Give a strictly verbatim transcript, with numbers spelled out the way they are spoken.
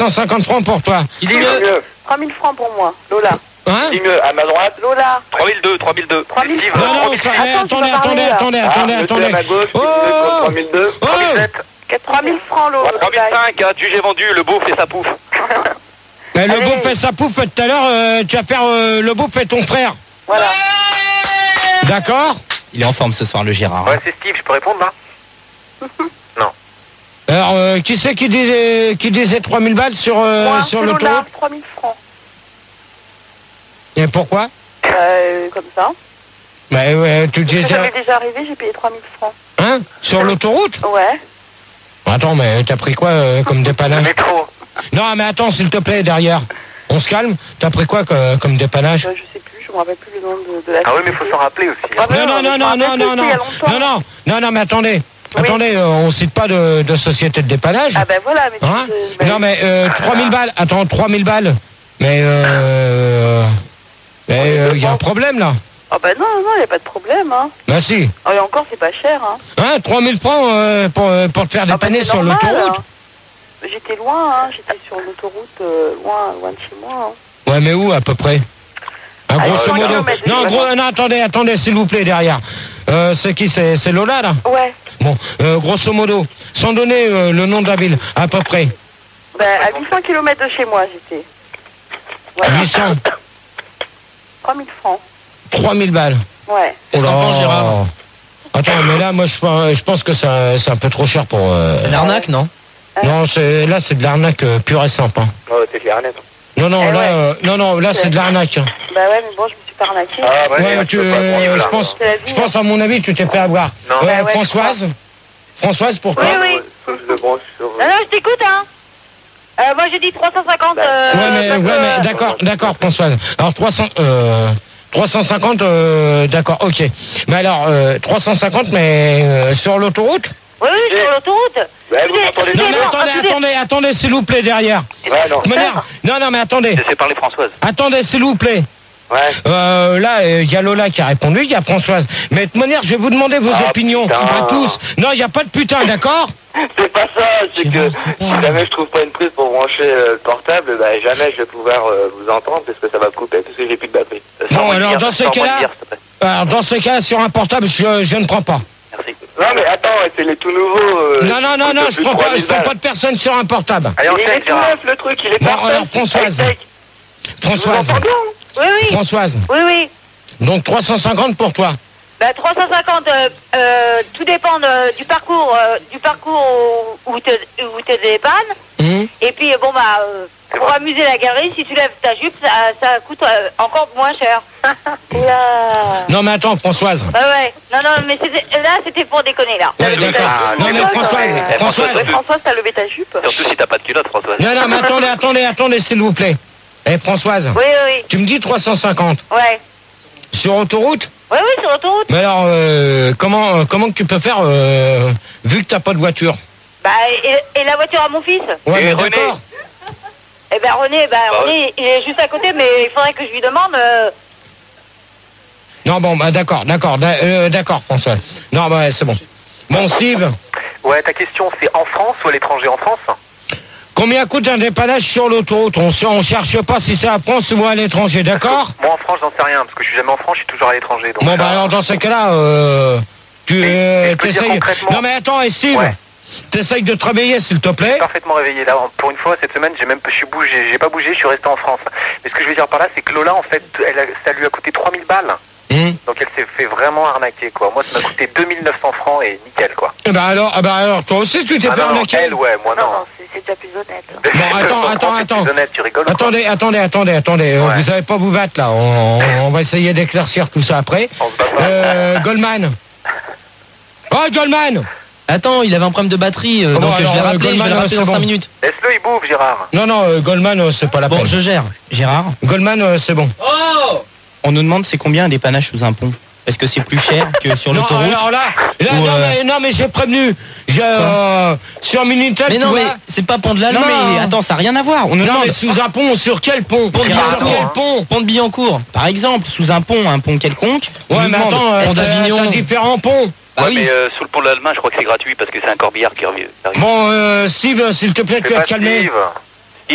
cent cinquante francs pour toi. Il est mieux. trois mille francs pour moi, Lola. Hein? Dis mieux, à ma droite. Lola. trois mille deux, trois mille deux. trois mille francs. Non, non, ça, eh, Attends, tu attendez, vas attendez, parler, là. attendez, Ah, attendez, monsieur attendez. à ma gauche, Oh, trois mille deux. oh, trois mille sept. trois mille francs, Lola. trois mille cinq, hein, du j'ai vendu, le beau fait sa pouffe. mais le Allez. beau fait sa pouffe tout à l'heure, euh, tu vas faire euh, le beau fait ton frère. Voilà. D'accord? Il est en forme ce soir, le Gérard. Ouais, c'est Steve, je peux répondre là? Alors, euh, qui c'est qui disait, qui disait trois mille balles sur, euh, Moi, sur Lola, l'autoroute? trois mille francs. Et pourquoi? Euh, comme ça. Bah ouais, tu Parce que disais... ça m'est déjà arrivé, j'ai payé trois mille francs. Hein? Sur l'autoroute? Ouais. Attends, mais t'as pris quoi euh, comme dépannage? Métro. Non, mais attends, s'il te plaît, derrière. On se calme? T'as pris quoi que- comme dépannage? Euh, je sais plus, je me rappelle plus le nom de, de la Ah oui, mais faut société. s'en rappeler aussi. Ah, mais Non, non, mais non, je me non, rappelle non, plus, non, c'était non, il y a longtemps. non, non, non, non, mais attendez. Oui. Attendez, euh, on cite pas de, de société de dépannage. Ah ben voilà, mais... Hein? tu- ben, Non, mais euh, trois mille balles. Attends, trois mille balles. Mais euh... Mais il y a un problème, là. Ah ben non, non, il n'y a pas de problème, hein. Bah si. Ah, et encore, c'est pas cher, hein. Hein, trois mille francs euh, pour, euh, pour te faire Ah, ben, dépanner c'est sur normal, l'autoroute. hein. J'étais loin, hein. J'étais sur l'autoroute, euh, loin, loin de chez moi, hein. Ouais, mais où, à peu près? Ah, Ah, grosso cent modo. kilomètres, Non, c'est gros, vraiment- non, attendez, attendez, s'il vous plaît, derrière. Euh, c'est qui? C'est c'est Lola, là? Ouais. Bon, euh, grosso modo, sans donner euh, le nom de la ville, à peu près. Ben, à huit cents kilomètres de chez moi, j'étais. Voilà. huit cents, trois mille francs. trois mille balles. Ouais. Oh là. Qu'est-ce que t'en penses, Gérard? Attends, mais là, moi, je, pense- je pense que ça- c'est un peu trop cher pour... euh, C'est une arnaque, non? Non, c'est là, c'est de l'arnaque euh, pure et simple. Hein. Oh, t'es clair, net. Non, non, Eh là, ouais. euh, non, non, là, c'est de l'arnaque. Hein. Bah ouais, mais bon, je me suis pas arnaquée. Ah, ouais, Ouais, tu, peux pas euh, prendre, je là. pense, C'est la vie, je pense à mon avis, tu t'es fait avoir. Non. Euh, Bah ouais, Françoise, Françoise, pourquoi? Oui, oui. Faut que je le branche sur... Non, non, je t'écoute, hein. Euh, moi, j'ai dit trois cent cinquante. Euh, Ouais, mais, parce ouais, que- mais d'accord, d'accord, Françoise. Alors trois cents, euh, trois cent cinquante, euh, d'accord, ok. Mais alors euh, trois cent cinquante, mais euh, sur l'autoroute? Oui, oui, sur l'autoroute. Ouais, Tout vous est- m'entendez tout Non, est mais bon, attendez, tout est- attendez, attendez, s'il vous plaît, derrière. Ouais, non. De manière- Non, non, mais attendez, Laissez parler Françoise. attendez, s'il vous plaît. Ouais. Euh, là, il y a Lola qui a répondu, il y a Françoise. Mais de toute manière, je vais vous demander vos Ah, opinions putain. à tous. Non, il n'y a pas de putain, d'accord? C'est pas ça, c'est que si jamais je trouve pas une prise pour brancher euh, le portable, bah jamais je vais pouvoir euh, vous entendre parce que ça va couper, parce que j'ai plus de batterie. Euh, Bon, sans alors, dire, dans ce sans cas-là- dire, s'il te plaît. Alors, dans ce cas, sur un portable, je, je ne prends pas. Merci. Non mais attends, c'est les tout nouveaux. Euh, Non, non, non, qui non, coûtent je plus prends de pas, trois je mille prends pas balles. de personne sur un portable. Allez, on Il est check, tout Gérard. neuf le truc, il est Bon, parfait. alors, Françoise. High-tech. Françoise, Vous m'entendez? Oui, oui. Françoise. Oui, oui. Donc trois cent cinquante pour toi. Bah, trois cent cinquante, euh, euh, tout dépend de- du parcours, euh, du parcours où, où te, où te dépanne. Hum. Et puis, bon, bah, euh, pour amuser la galerie, si tu lèves ta jupe, ça, ça coûte euh, encore moins cher. Oula. Non mais attends, Françoise. Ouais, ouais. Non, non, mais c'était- là, c'était pour déconner, là. Ouais, d'accord. Ah, Non mais d'accord. Françoise, Eh, Françoise. Françoise. Françoise, t'as levé ta jupe? Surtout si t'as pas de culotte, Françoise. Non, non, mais attendez, attendez, attendez, s'il vous plaît. Eh Françoise, Oui, oui, oui. tu me dis trois cent cinquante. Ouais. Sur autoroute? Oui, oui, sur l'autoroute. Mais alors, euh, comment, euh, comment que tu peux faire euh, vu que t'as pas de voiture? Bah, et, et la voiture à mon fils? Ouais, Et mais René d'accord. Eh ben, René, bah, Bah, René, il est juste à côté, mais il faudrait que je lui demande. euh, Non, bon, bah d'accord, d'accord, d'a- euh, d'accord, François. Non, bah c'est bon. Bon, Steve, Ouais, ta question c'est en France ou à l'étranger? En France? combien coûte un dépannage sur l'autoroute? On ne cherche pas si c'est à France ou à l'étranger, d'accord? Moi en France j'en sais rien, parce que je suis jamais en France, je suis toujours à l'étranger. Donc, Bon, euh, bah alors dans ce cas-là, euh, tu Mais- mais euh, je peux dire t'essayes... concrètement- Non mais attends, et Steve, Ouais. t'essayes de te réveiller s'il te Je plaît. suis parfaitement réveillé là. Pour une fois cette semaine, j'ai même, je suis bougé, j'ai pas bougé, je suis resté en France. Mais ce que je veux dire par là, c'est que Lola en fait, elle a- ça lui a coûté trois mille balles. Hum. Donc elle s'est fait vraiment arnaquer quoi. Moi ça m'a coûté deux mille neuf cents francs et nickel quoi. Eh ben alors, ah bah alors, toi aussi tu t'es Ah fait non, arnaquer. elle ouais, moi Non, non. non, c'est c'est déjà plus honnête. Bon, attends, Je attends, comprends, attends. c'est honnête, tu rigoles quoi. Attendez, attendez, attendez, attendez. euh, Ouais. Vous savez pas vous battre là. On, on va essayer d'éclaircir tout ça après. On se bat pas. Euh, Goldman. Oh, Goldman. Attends, il avait un problème de batterie, euh, Bon, donc alors, je vais euh, rappeler, je vais Goldman, le rappeler c'est dans bon. cinq minutes. Laisse-le, il bouffe Gérard. Non, non, euh, Goldman, euh, c'est pas la Bon, peine. je gère. Gérard, Goldman, euh, c'est bon. on nous demande c'est combien un dépannage sous un pont? Est-ce que c'est plus cher que sur Non, l'autoroute? alors là, là Ou, non, euh, mais, non, mais j'ai prévenu. J'ai, euh, sur Minitel, Mais tu non, vois. mais c'est pas pont de Non, l'Allemagne. mais- Attends, ça n'a rien à voir. On nous Non, demande mais sous un pont, sur quel pont? pont de Sur Billancourt. quel hein. pont? Pont de Billancourt, par exemple, sous un pont, un pont quelconque. on Ouais, nous mais demande, attends, euh, pont t'as d'Avignon. t'as différents ponts. Bah ouais, oui. mais euh, sous le pont de l'Allemagne, je crois que c'est gratuit parce que c'est un corbillard qui revient. Bon, euh, Steve, s'il te plaît, tu C'est vas pas te calmer. Steve.